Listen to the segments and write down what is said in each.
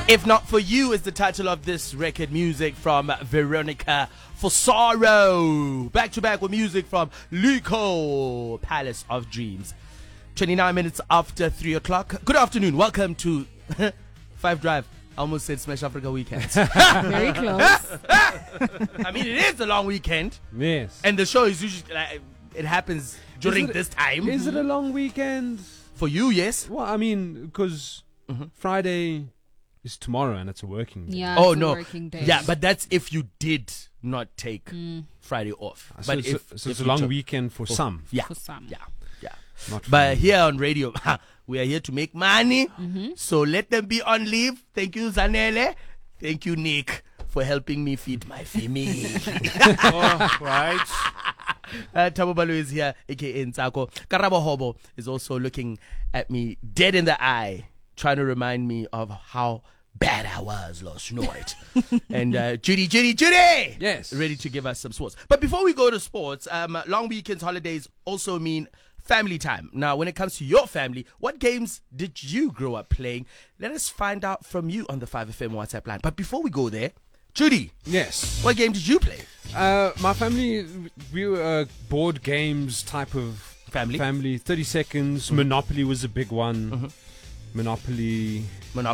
If Not For You is the title of this record. Music from Veronica Fosaro. Back to back with music from Liko, Palace of Dreams. 29 minutes after 3 o'clock. Good afternoon. Welcome to 5 Drive. I almost said Smash Africa Weekends. Very close. I mean, it is a long weekend. Yes. And the show is usually, it happens during this time. Is it a long weekend? For you, yes. Well, I mean, because Friday is tomorrow and it's a working day. Yeah. Oh, it's a no. working day. Yeah, but that's if you did not take Friday off. So, But so if it's a you long took- weekend for some. Yeah. For some. Yeah. Yeah. Not for But me. here on radio, we are here to make money. So let them be on leave. Thank you, Zanele. Thank you, Nick, for helping me feed my family. Right. Thabo Balo is here, aka Ntsako. Karabo Hobo is also looking at me dead in the eye, trying to remind me of how bad I was last night. And Judy! Yes. Ready to give us some sports. But before we go to sports, long weekends, holidays also mean family time. Now, when it comes to your family, what games did you grow up playing? Let us find out from you on the 5FM WhatsApp line. But before we go there, Judy, Yes. what game did you play? My family, we were board games type of Family? 30 seconds. Monopoly was a big one. Monopoly.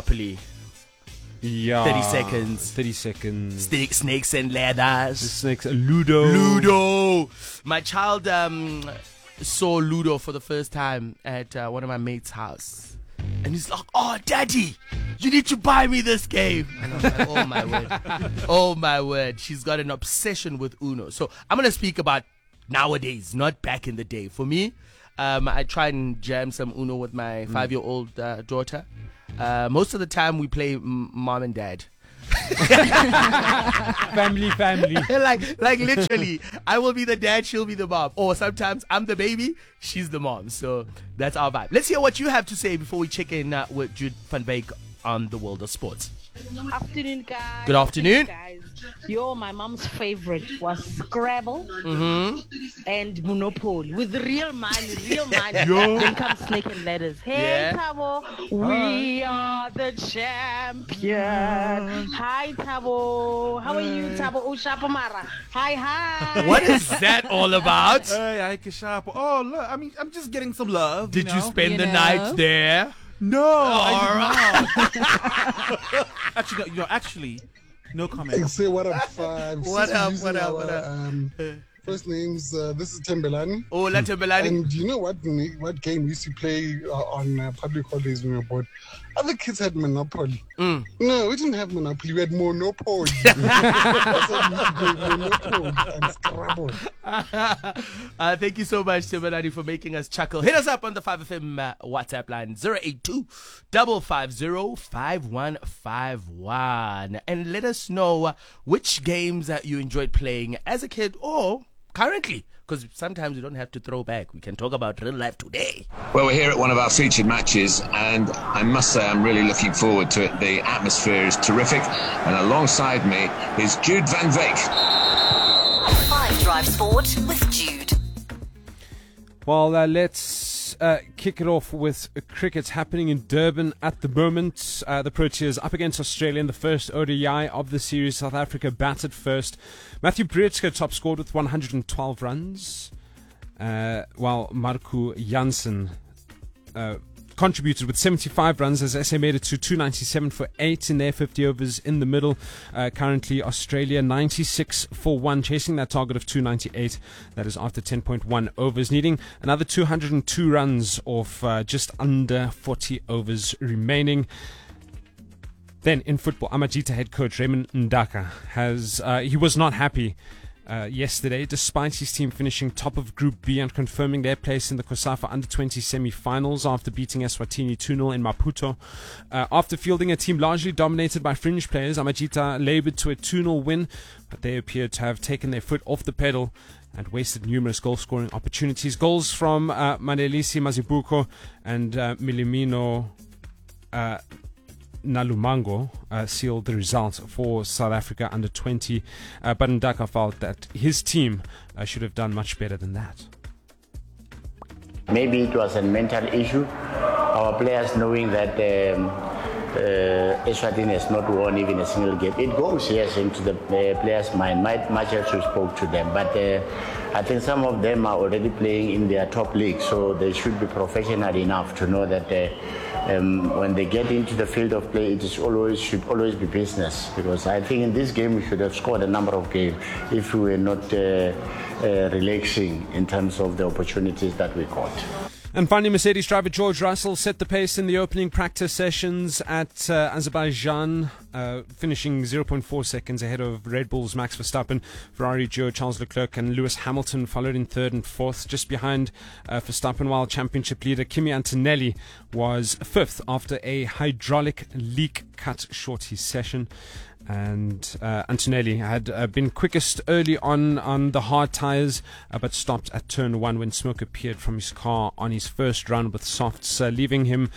Yeah. 30 seconds. 30 seconds. Snakes and ladders. Snakes. Ludo. Ludo. My child saw Ludo for the first time at one of my mates' house. And he's like, "Oh, Daddy, you need to buy me this game." And I was like, "Oh, my word. Oh, my word." She's got an obsession with Uno. So I'm going to speak about nowadays, not back in the day. For me, I try and jam some Uno with my 5-year-old daughter. Most of the time, we play mom and dad. Family. like literally, I will be the dad, she'll be the mom. Or sometimes I'm the baby, she's the mom. So that's our vibe. Let's hear what you have to say before we check in with Jude van Beek on the world of sports. Afternoon, guys. Good afternoon. Guys. Yo, my mom's favorite was Scrabble and Monopoly with real money. Then comes Snake and Ladders. Hey, Yeah. Tabo, we are the champion. Hi, Tabo. How are you, Tabo? Ushapamara. Hi. What is that all about? Hey, I can shop. Oh, look. I mean, I'm just getting some love. Did you know? spend You the know? night there? No, I did not. Actually, no comment. Say what up, Five. What Since up, we're what using up, what our, first names, this is Tembelani. Oh, Latembelani. And you know what game we used to play on public holidays when we were bored? Other kids had Monopoly. No, we didn't have Monopoly. We had Monopoly. That's how we used to play Monopoly and Scrabble. Thank you so much, Tembelani, for making us chuckle. Hit us up on the 5FM WhatsApp line 082-550-5151 and let us know which games that you enjoyed playing as a kid or currently, because sometimes we don't have to throw back. We can talk about real life today. Well, we're here at one of our featured matches, and I must say I'm really looking forward to it. The atmosphere is terrific, and alongside me is Jude van Beek. 5 Drive Sport with Jude. Well, let's kick it off with cricket happening in Durban at the moment. The Proteas up against Australia in the first ODI of the series. South Africa batted first. Matthew Britsky top scored with 112 runs, while Marco Jansen contributed with 75 runs as SA made it to 297 for 8 in their 50 overs in the middle. Currently Australia 96 for 1, chasing that target of 298. That is after 10.1 overs, needing another 202 runs off just under 40 overs remaining. Then in football, Amajita head coach Raymond Ndaka he was not happy yesterday, despite his team finishing top of Group B and confirming their place in the COSAFA Under-20 semi-finals after beating Eswatini 2-0 in Maputo. After fielding a team largely dominated by fringe players, Amajita laboured to a 2-0 win, but they appeared to have taken their foot off the pedal and wasted numerous goal-scoring opportunities. Goals from Manelisi Mazibuko and Milimino Nalumango sealed the result for South Africa under 20. But Ndaka felt that his team should have done much better than that. Maybe it was a mental issue. Our players knowing that Eswatini has not won even a single game. It goes, yes, into the players' mind, much as we spoke to them. But I think some of them are already playing in their top league, so they should be professional enough to know that when they get into the field of play, it is should always be business. Because I think in this game we should have scored a number of games if we were not relaxing in terms of the opportunities that we got. And finally, Mercedes driver George Russell set the pace in the opening practice sessions at Azerbaijan, finishing 0.4 seconds ahead of Red Bull's Max Verstappen. Ferrari duo Charles Leclerc and Lewis Hamilton followed in third and fourth, just behind Verstappen, while championship leader Kimi Antonelli was fifth after a hydraulic leak cut short his session. And Antonelli had been quickest early on the hard tyres, but stopped at turn 1 when smoke appeared from his car on his first run with softs, leaving him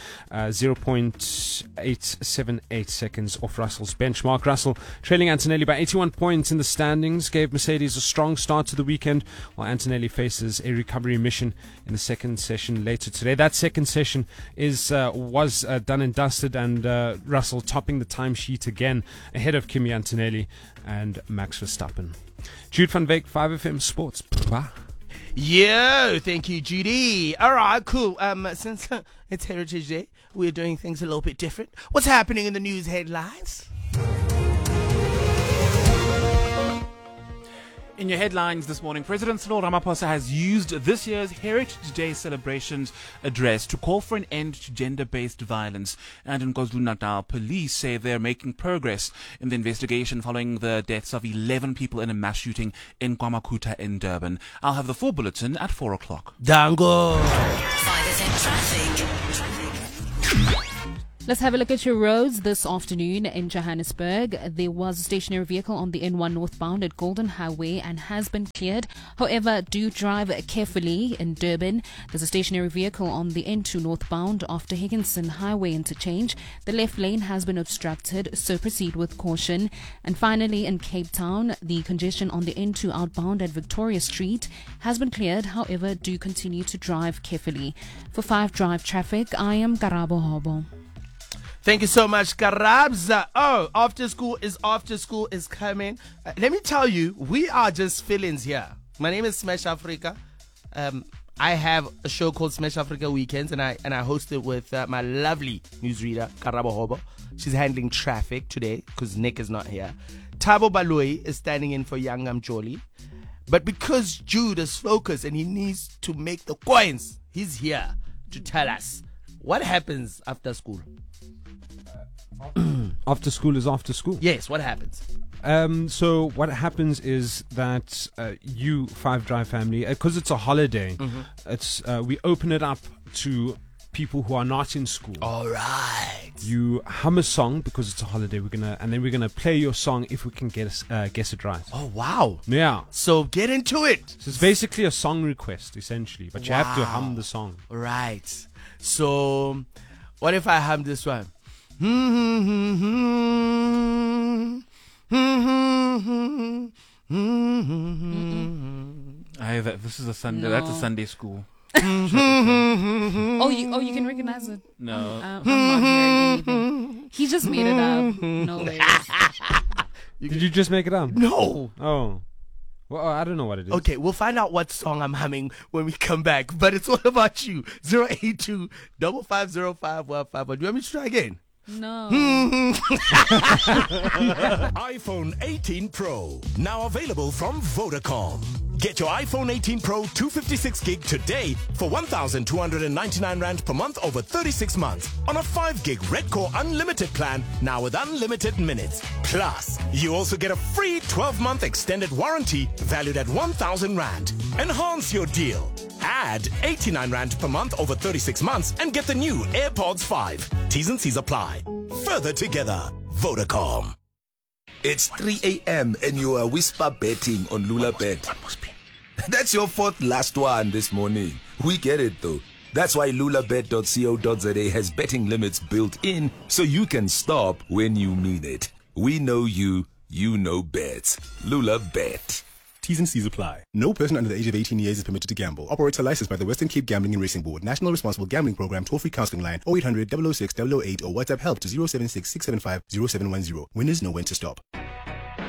0.878 seconds off Russell's benchmark. Russell, trailing Antonelli by 81 points in the standings, gave Mercedes a strong start to the weekend, while Antonelli faces a recovery mission in the second session later today. That second session was done and dusted, and Russell topping the timesheet again ahead of Kimi Antonelli and Max Verstappen. Jude van Veek, 5FM Sports. Yo, thank you, Judy. All right, cool. Since it's Heritage Day, we're doing things a little bit different. What's happening in the news headlines? In your headlines this morning, President Cyril Ramaphosa has used this year's Heritage Day celebrations address to call for an end to gender-based violence. And in KwaZulu-Natal, police say they're making progress in the investigation following the deaths of 11 people in a mass shooting in KwaMakuta in Durban. I'll have the full bulletin at 4 o'clock. Dango. 5FM traffic. Let's have a look at your roads this afternoon in Johannesburg. There was a stationary vehicle on the N1 northbound at Golden Highway and has been cleared. However, do drive carefully in Durban. There's a stationary vehicle on the N2 northbound after Higginson Highway interchange. The left lane has been obstructed, so proceed with caution. And finally, in Cape Town, the congestion on the N2 outbound at Victoria Street has been cleared. However, do continue to drive carefully. For 5 Drive traffic, I am Karabo Hobo. Thank you so much, Karabs. After school is coming. Let me tell you, we are just fill-ins here. My name is Smash Africa. I have a show called Smash Africa Weekends, and I host it with my lovely newsreader, Karabo Hobo. She's handling traffic today because Nick is not here. Tabo Baloi is standing in for Yangam Joli. But because Jude is focused and he needs to make the coins, he's here to tell us what happens after school. After school is after school. Yes, what happens? So what happens is that you, 5 Drive family, because it's a holiday, it's we open it up to people who are not in school. All right. You hum a song because it's a holiday. We're gonna play your song if we can guess it right. Oh wow. Yeah. So get into it. So it's basically a song request essentially, but you have to hum the song. Right. So what if I hum this one? This is a Sunday. No. That's a Sunday school. Oh, you can recognize it. No. I'm not hearing anything. He just made it up. No way. Did you just make it up? No. Oh. Well, I don't know what it is. Okay, we'll find out what song I'm humming when we come back. But it's all about you. 082 5505151. Do you want me to try again? No. iPhone 18 Pro, now available from Vodacom. Get your iPhone 18 Pro 256 gig today for 1,299 Rand per month over 36 months on a 5 gig Red Core Unlimited plan, now with unlimited minutes. Plus, you also get a free 12-month extended warranty valued at 1,000 Rand. Enhance your deal. Add 89 Rand per month over 36 months and get the new AirPods 5. T's and C's apply. Further together, Vodacom. It's 3 a.m. and you are whisper betting on LulaBet. That's your 4th last one this morning. We get it though. That's why lulabet.co.za has betting limits built in so you can stop when you mean it. We know you, you know bets. LulaBet. T's and C's apply. No person under the age of 18 years is permitted to gamble. Operates a license by the Western Cape Gambling and Racing Board. National Responsible Gambling Program. Toll-free counseling line 0800 006 008 or WhatsApp help to 076 675 0710. Winners know when to stop.